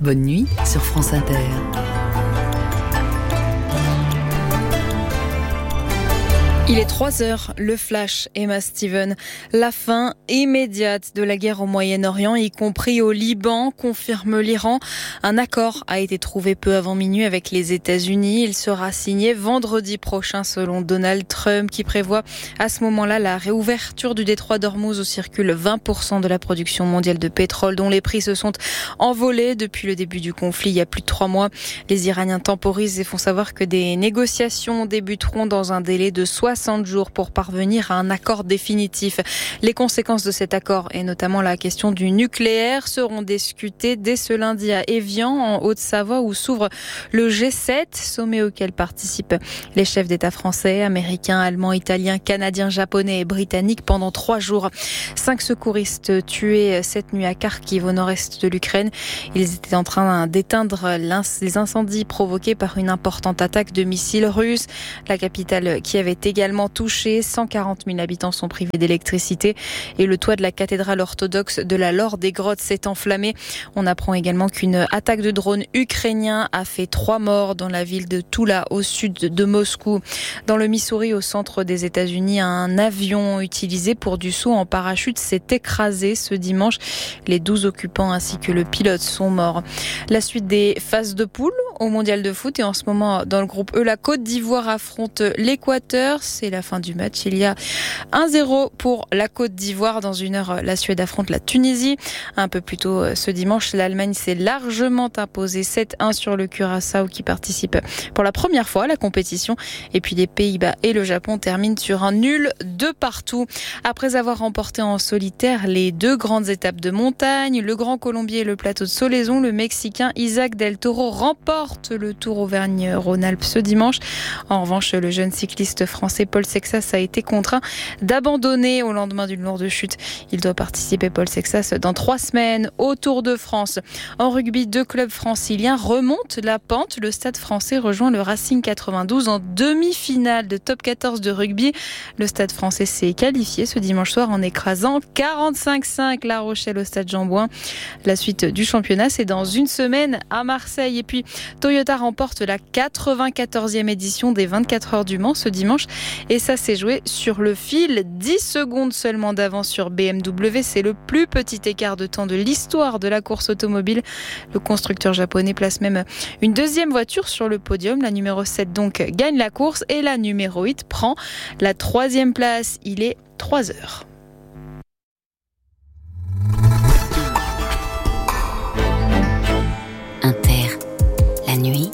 Bonne nuit sur France Inter. Il est 3h, le flash, Emma Steven. La fin immédiate de la guerre au Moyen-Orient, y compris au Liban, confirme l'Iran. Un accord a été trouvé peu avant minuit avec les États-Unis. Il sera signé vendredi prochain selon Donald Trump, qui prévoit à ce moment-là la réouverture du détroit d'Ormuz où circule 20% de la production mondiale de pétrole, dont les prix se sont envolés depuis le début du conflit il y a plus de 3 mois. Les Iraniens temporisent et font savoir que des négociations débuteront dans un délai de 60 jours pour parvenir à un accord définitif. Les conséquences de cet accord, et notamment la question du nucléaire, seront discutées dès ce lundi à Évian, en Haute-Savoie, où s'ouvre le G7, sommet auquel participent les chefs d'État français, américains, allemands, italiens, canadiens, japonais et britanniques pendant 3 jours. 5 secouristes tués cette nuit à Kharkiv, au nord-est de l'Ukraine. Ils étaient en train d'éteindre les incendies provoqués par une importante attaque de missiles russes. La capitale Kiev est également touchée. 140 000 habitants sont privés d'électricité et le toit de la cathédrale orthodoxe de la Laure des Grottes s'est enflammé. On apprend également qu'une attaque de drone ukrainien a fait 3 morts dans la ville de Toula, au sud de Moscou. Dans le Missouri, au centre des États-Unis, un avion utilisé pour du saut en parachute s'est écrasé ce dimanche. Les 12 occupants ainsi que le pilote sont morts. La suite des phases de poule au mondial de foot, et en ce moment dans le groupe E, la Côte d'Ivoire affronte l'Équateur. C'est la fin du match. Il y a 1-0 pour la Côte d'Ivoire. Dans 1 heure, la Suède affronte la Tunisie. Un peu plus tôt ce dimanche, l'Allemagne s'est largement imposée 7-1 sur le Curaçao, qui participe pour la première fois à la compétition. Et puis les Pays-Bas et le Japon terminent sur un nul de partout. Après avoir remporté en solitaire les 2 grandes étapes de montagne, le Grand Colombier et le plateau de Solaison, le Mexicain Isaac Del Toro remporte le Tour Auvergne-Rhône-Alpes ce dimanche. En revanche, le jeune cycliste français Paul Sexas a été contraint d'abandonner au lendemain d'une lourde chute. Il doit participer, Paul Sexas, dans 3 semaines au Tour de France. En rugby, 2 clubs franciliens remontent la pente. Le Stade français rejoint le Racing 92 en demi-finale de top 14 de rugby. Le Stade français s'est qualifié ce dimanche soir en écrasant 45-5 La Rochelle au Stade Jean-Bouin. La suite du championnat, c'est dans 1 semaine à Marseille. Et puis, Toyota remporte la 94e édition des 24 heures du Mans ce dimanche. Et ça s'est joué sur le fil. 10 secondes seulement d'avance sur BMW. C'est le plus petit écart de temps de l'histoire de la course automobile. Le constructeur japonais place même une 2e voiture sur le podium. La numéro 7 donc gagne la course et la numéro 8 prend la 3e place. Il est 3h. Inter, la nuit,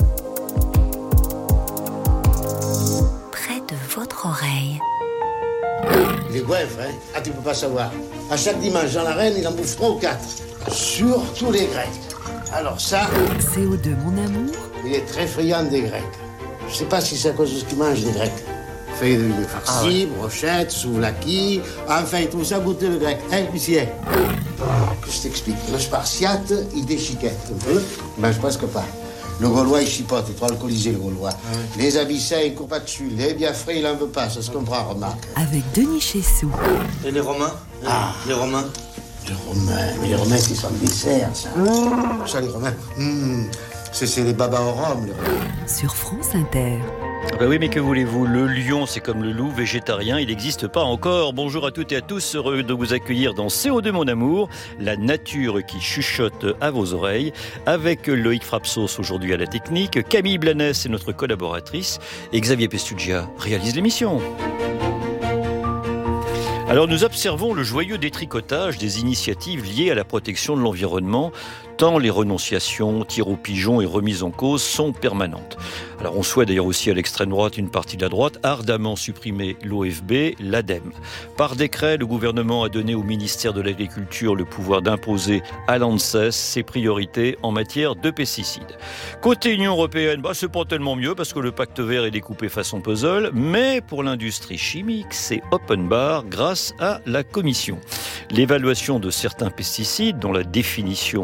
près de votre oreille. Les goèfres, hein? Ah, tu peux pas savoir. À chaque dimanche dans l'arène, il en bouffe 3 ou 4. Surtout les Grecs. Alors ça... CO2, mon amour. Il est très friand des Grecs. Je sais pas si c'est à cause de ce qu'ils mangent, les Grecs. Fait de farcis, brochettes, souvlaki... Enfin, il trouve ça goûter, le grec. Hein, huissier? Que je t'explique. Le spartiate, il déchiquette un peu. Il mange presque pas. Le Gaulois, il chipote, il est trop alcoolisé, le Gaulois. Les Abyssins, il court pas dessus. Les Biafrais, il en veut pas, ça se comprend, remarque. Avec Denis Chessou. Et les Romains? Les Romains? Les Romains, mais les Romains, c'est sans dessert, ça. Ça, les Romains, c'est les babas au rhum, les Romains. Sur France Inter. Ben oui, mais que voulez-vous, le lion, c'est comme le loup, végétarien, il n'existe pas encore. Bonjour à toutes et à tous, heureux de vous accueillir dans CO2 mon amour, la nature qui chuchote à vos oreilles, avec Loïc Frapsos aujourd'hui à la technique, Camille Blanès est notre collaboratrice, et Xavier Pestugia réalise l'émission. Alors nous observons le joyeux détricotage des initiatives liées à la protection de l'environnement, tant les renonciations, tirs aux pigeons et remises en cause sont permanentes. Alors on souhaite d'ailleurs aussi à l'extrême droite, une partie de la droite, ardemment supprimer l'OFB, l'ADEME. Par décret, le gouvernement a donné au ministère de l'Agriculture le pouvoir d'imposer à l'ANSES ses priorités en matière de pesticides. Côté Union européenne, c'est pas tellement mieux parce que le pacte vert est découpé façon puzzle, mais pour l'industrie chimique, c'est open bar grâce à la Commission. L'évaluation de certains pesticides, dont la définition est élargie,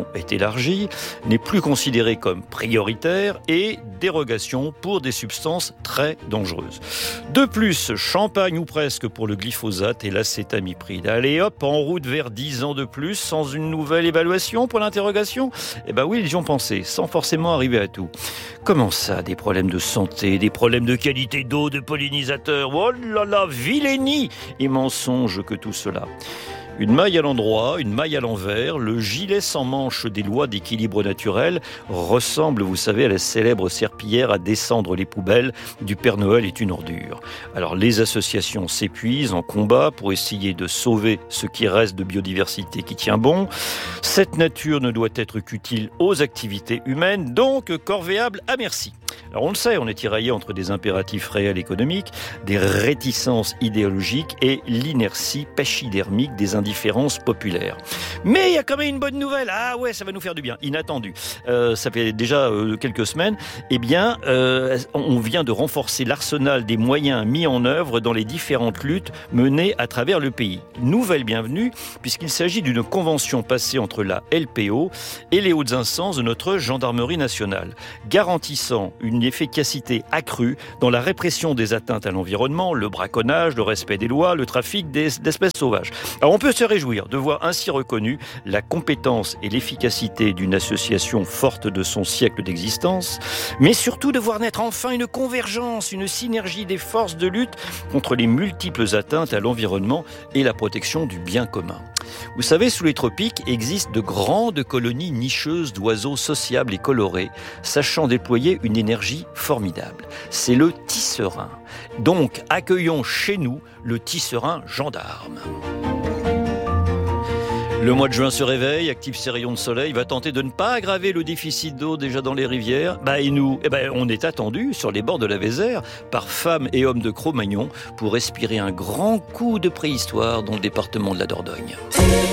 élargie, n'est plus considérée comme prioritaire et dérogation pour des substances très dangereuses. De plus, champagne ou presque pour le glyphosate et l'acétamipride. Allez hop, en route vers 10 ans de plus, sans une nouvelle évaluation pour l'interrogation ? Eh ben oui, ils y ont pensé, sans forcément arriver à tout. Comment ça, des problèmes de santé, des problèmes de qualité d'eau, de pollinisateurs ? Oh là là, vilainie et mensonge que tout cela. Une maille à l'endroit, une maille à l'envers, le gilet sans manche des lois d'équilibre naturel ressemble, vous savez, à la célèbre serpillière à descendre les poubelles du Père Noël est une ordure. Alors les associations s'épuisent en combat pour essayer de sauver ce qui reste de biodiversité qui tient bon. Cette nature ne doit être qu'utile aux activités humaines, donc corvéable à merci. Alors on le sait, on est tiraillé entre des impératifs réels économiques, des réticences idéologiques et l'inertie pachydermique des indifférences populaires. Mais il y a quand même une bonne nouvelle. Ah ouais, ça va nous faire du bien. Inattendu. Ça fait déjà quelques semaines. Eh bien, on vient de renforcer l'arsenal des moyens mis en œuvre dans les différentes luttes menées à travers le pays. Nouvelle bienvenue, puisqu'il s'agit d'une convention passée entre la LPO et les hautes instances de notre gendarmerie nationale, garantissant une efficacité accrue dans la répression des atteintes à l'environnement, le braconnage, le respect des lois, le trafic d'espèces sauvages. Alors on peut se réjouir de voir ainsi reconnue la compétence et l'efficacité d'une association forte de son siècle d'existence, mais surtout de voir naître enfin une convergence, une synergie des forces de lutte contre les multiples atteintes à l'environnement et la protection du bien commun. Vous savez, sous les tropiques existent de grandes colonies nicheuses d'oiseaux sociables et colorés, sachant déployer une énergie formidable. C'est le tisserin. Donc, accueillons chez nous le tisserin gendarme. Le mois de juin se réveille, active ses rayons de soleil, va tenter de ne pas aggraver le déficit d'eau déjà dans les rivières. Et nous, on est attendus sur les bords de la Vézère par femmes et hommes de Cro-Magnon pour respirer un grand coup de préhistoire dans le département de la Dordogne.